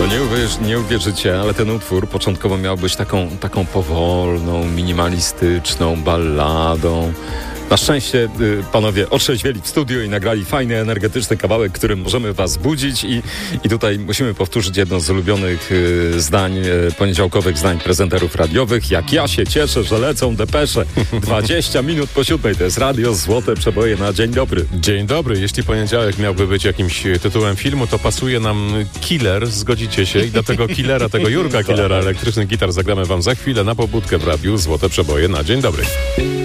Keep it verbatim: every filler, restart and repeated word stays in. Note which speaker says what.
Speaker 1: No nie, uwierz, nie uwierzycie, ale ten utwór początkowo miał być taką, taką powolną, minimalistyczną balladą. Na szczęście y, panowie otrzeźwieli w studiu i nagrali fajny, energetyczny kawałek, którym możemy was budzić i, i tutaj musimy powtórzyć jedno z ulubionych y, zdań, y, poniedziałkowych zdań prezenterów radiowych. Jak ja się cieszę, że lecą depesze. dwadzieścia minut po siódmej, to jest radio Złote Przeboje na dzień dobry.
Speaker 2: Dzień dobry. Jeśli poniedziałek miałby być jakimś tytułem filmu, to pasuje nam Killer, zgodzicie się? I do tego Killera, tego Jurka Killera, elektrycznych gitar zagramy wam za chwilę na pobudkę w radiu Złote Przeboje na dzień dobry.